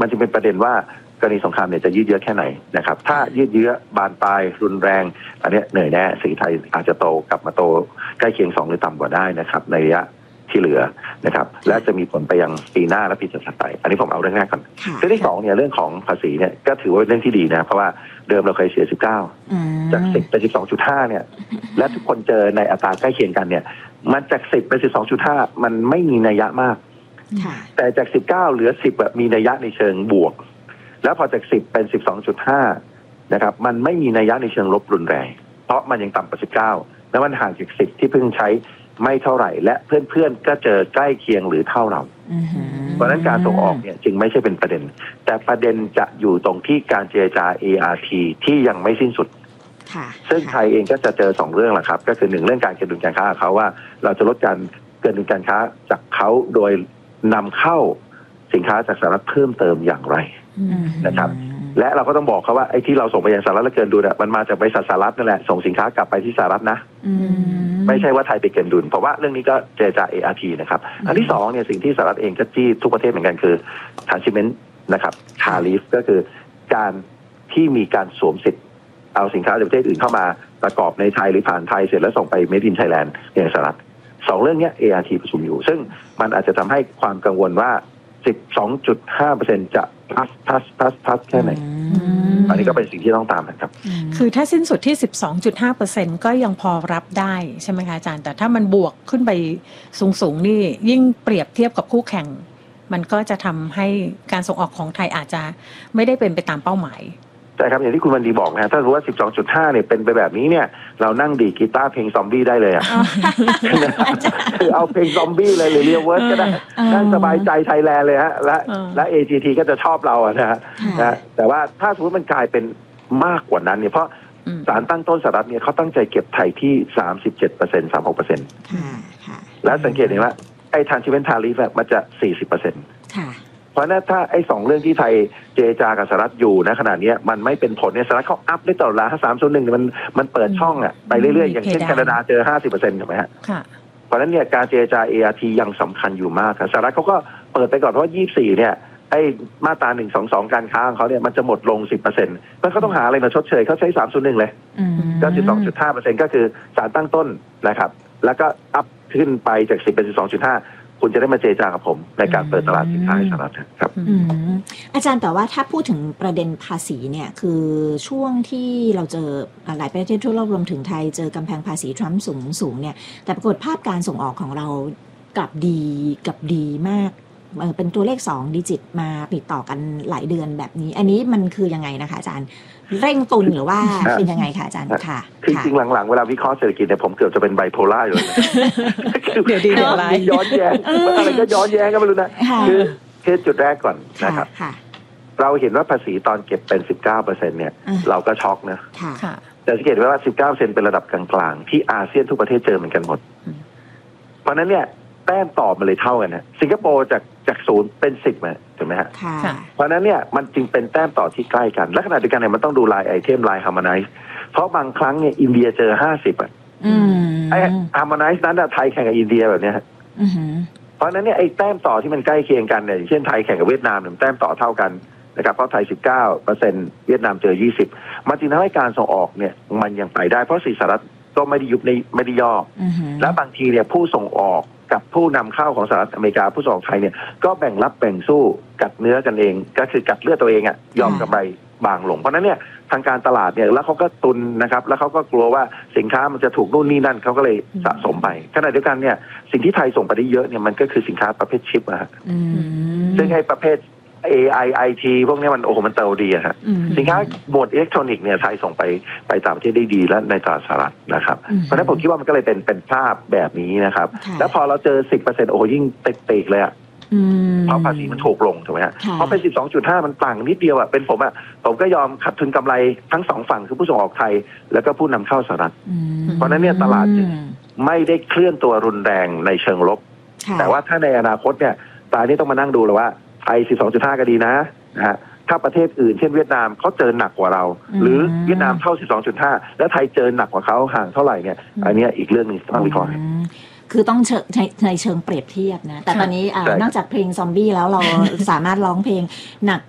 มันจึงเป็นประเด็นว่ากรณีสงครามเนี่ยจะยืดเยื้อแค่ไหนนะครับถ้ายืดเยื้อบานปลายรุนแรงอันนี้เหนื่อยแน่เศรษฐกิจไทยอาจจะกลับมาโตใกล้เคียง2หรือต่ำกว่าได้นะครับในระยะที่เหลือนะครับและจะมีผลไปยังปีหน้าและปีถัดไปอันนี้ผมเอาเรื่องแรกก่อนเรื่องที่2เนี่ยเรื่องของภาษีเนี่ยก็ถือว่าเป็นเรื่องที่ดีนะเพราะว่าเดิมเราเคยเสีย19จาก10ไป 12.5 เนี่ยและทุกคนเจอในอัตราใกล้เคียงกันเนี่ยมันจาก10ไป 12.5 มันไม่มีนัยยะมากแต่จาก19เหลือ10มีนัยยะในเชิงบวกแล้วพอจาก10เป็น 12.5 นะครับมันไม่มีนัยยะในเชิงลบรุนแรงเพราะมันยังต่ำกว่า19แล้วมันห่างจาก10ที่เพิ่งใช้ไม่เท่าไหร่และเพื่อนๆก็เจอใกล้เคียงหรือเท่าเราเพราะฉะนั้นการส่งออกเนี่ยจึงไม่ใช่เป็นประเด็นแต่ประเด็นจะอยู่ตรงที่การเจรจา ART ที่ยังไม่สิ้นสุดซึ่งไทยเองก็จะเจอ2เรื่องแหละครับก็คือ1เรื่องการเกินดุลการค้าเขาว่าเราจะลดการเกินดุลการค้าจากเขาโดยนำเข้าสินค้าจากสหรัฐเพิ่มเติมอย่างไรนะครับและเราก็ต้องบอกเขาว่าไอ้ที่เราส่งไปยังสหรัฐแล้วเกินดุลมันมาจากบริษัทสหรัฐนั่นแหละส่งสินค้ากลับไปที่สหรัฐนะไม่ใช่ว่าไทยไปเกินดุลเพราะว่าเรื่องนี้ก็เจรจา ART นะครับอันที่2เนี่ยสิ่งที่สหรัฐเองก็จี้ทุกประเทศเหมือนกันคือ transshipment นะครับ tariff ก็คือการที่มีการสวมสิทธิ์เอาสินค้าจากประเทศอื่นเข้ามาประกอบในไทยหรือผ่านไทยเสร็จแล้วส่งไป made in Thailand อย่างสหรัฐ2เรื่องนี้ ART ประชุมอยู่ซึ่งมันอาจจะทำให้ความกังวลว่า 12.5% จะพัสแค่ไหนอันนี้ก็เป็นสิ่งที่ต้องตามนะครับคือถ้าสิ้นสุดที่ 12.5% ก็ยังพอรับได้ใช่ไหมคะอาจารย์แต่ถ้ามันบวกขึ้นไปสูงนี่ยิ่งเปรียบเทียบกับคู่แข่งมันก็จะทำให้การส่งออกของไทยอาจจะไม่ได้เป็นไปตามเป้าหมายใช่ครับอย่างที่คุณวันดีบอกนะถ้ารู้ว่า 12.5 เนี่ยเป็นไปแบบนี้เนี่ยเรานั่งดีดกีตาร์เพลงซอมบี้ได้เลยอ่ะคือเอาเพลงซอมบี้เลยหรือเรียเวิร์สก็ได้นั่งสบายใจไทยแลนด์เลยฮะและ AGT ก็จะชอบเราอะนะฮะแต่ว่าถ้าสมมติมันกลายเป็นมากกว่านั้นเนี่ยเพราะศาลตั้งต้นสหรัฐเนี่ยเขาตั้งใจเก็บไทยที่ 37% 36%แล้วสังเกตเห็นว่าไอ้ transshipment tariff มันจะ 40%เพราะนั้นถ้าไอ้2เรื่องที่ไทยเจรจากับสหรัฐอยู่นะขนาดนี้มันไม่เป็นผลเนี่ยสหรัฐเขาอัพได้ตลอดเวลา301มันเปิดช่องอ่ะไปเรื่อยๆอย่างเช่นแคนาดาเจอ 50% ถูกไหมฮะเพราะนั้นเนี่ยการเจรจา ART ยังสำคัญอยู่มากครับสหรัฐเขาก็เปิดไปก่อนเพราะว่า24เนี่ยไอ้มาตรา122การค้าของเขาเนี่ยมันจะหมดลง 10% แล้วเขาต้องหาอะไรมาชดเชยเขาใช้301เลยก็ 12.5% ก็คือศาลตั้งต้นนะครับแล้วก็อัพขึ้นไปจาก10เป็น 12.5คุณจะได้มาเจรจากับผมในการเปิดตลาดสินค้าให้สหรัฐครับอาจารย์แต่ว่าถ้าพูดถึงประเด็นภาษีเนี่ยคือช่วงที่เราเจอหลายประเทศทั่วโลกรวมถึงไทยเจอกำแพงภาษีทรัมป์สูงเนี่ยแต่ปรากฏภาพการส่งออกของเรากลับดีมากเป็นตัวเลข2ดิจิตมาติดต่อกันหลายเดือนแบบนี้อันนี้มันคือยังไงนะคะอาจารย์เร่งตุนหรือว่าเป็นยังไงคะอาจารย์ค่ะคือจริงหลังๆเวลาวิเคราะห์เศรษฐกิจเนี่ยผมเกือบจะเป็นไบโพล่าอยู่เลยเดี๋ยวดีเดี๋ยวร้ายย้อนแย้งอะไรก็ย้อนแย้งก็ไม่รู้นะคือจุดแรกก่อนนะครับเราเห็นว่าภาษีตอนเก็บเป็น 19% เนี่ยเราก็ช็อกนะแต่สังเกตไว้ว่า 19% เป็นระดับกลางๆที่อาเซียนทุกประเทศเจอเหมือนกันหมดเพราะนั้นเนี่ยแต้มต่อมันเลยเท่ากันนะสิงคโปร์จาก0เป็น10นะถูกไหมฮะเพราะนั้นเนี่ยมันจึงเป็นแต้มต่อที่ใกล้กันและขณะเดียวกันเนี่ยมันต้องดูลายไอเทมลายฮาร์โมไนซ์เพราะบางครั้งเนี่ยอินเดียเจอ50อ่ะไอฮาร์โมไนซ์นั้นไทยแข่งกับอินเดียแบบเนี้ยเพราะนั้นเนี่ยไอแต้มต่อที่มันใกล้เคียงกันเนี่ยเช่นไทยแข่งกับเวียดนามเนี่ยแต้มต่อเท่ากันนะครับเพราะไทย 19% เวียดนามเจอ 20มันจึงทำให้การส่งออกเนี่ยมันยังไปได้เพราะสหรัฐก็ไม่ได้ยุบไม่ได้ย่อและบางทีเนี่ยผู้ส่งออกกับผู้นำเข้าของสหรัฐอเมริกาผู้ส่งออกไทยเนี่ยก็แบ่งรับแบ่งสู้กัดเนื้อกันเองก็คือกัดเลือดตัวเองอ่ะยอมกำไรบางลงเพราะนั้นเนี่ยทางการตลาดเนี่ยแล้วเขาก็ตุนนะครับแล้วเขาก็กลัวว่าสินค้ามันจะถูกนู่นนี่นั่นเขาก็เลยสะสมไปขณะเดียวกันเนี่ยสิ่งที่ไทยส่งไปได้เยอะเนี่ยมันก็คือสินค้าประเภทชิปอะซึ่งให้ประเภท AI IT พวกนี้มันโอ้โหมันเติบดีอะฮะสินค้าหมวดอิเล็กทรอนิกส์เนี่ยไทยส่งไปต่างประเทศได้ดีและในตลาดสหรัฐนะครับเพราะฉะนั้นผมคิดว่ามันก็เลยเป็นภาพแบบนี้นะครับแล้วพอเราเจอ 10% โอ้โหยิ่งเตะเลยอะเพราะภาษีมันถูกลงถูกไหมฮะเพราะเป็น 12.5 มันต่างนิดเดียวอะเป็นผมก็ยอมขาดทุนกำไรทั้ง2ฝั่งคือผู้ส่งออกไทยแล้วก็ผู้นำเข้าสหรัฐเพราะนั้นเนี่ยตลาดจึงไม่ได้เคลื่อนตัวรุนแรงในเชิงลบแต่ว่าถ้าในอนาคตเนี่ยตอนนี้ต้องมานั่งดูเลยว่าไทย 12.5 ก็ดีนะฮะถ้าประเทศอื่นเช่นเวียดนามเขาเจอหนักกว่าเราหรือเวียดนามเท่า 12.5 แล้วไทยเจอหนักกว่าเขาห่างเท่าไหร่เนี่ยอันนี้อีกเรื่องนึงต้องวิเคราะห์คือต้องในเชิงเปรียบเทียบนะแต่ตอนนี้นอกจากเพลงซอมบี้แล้วเราสามารถร้องเพลงหนัก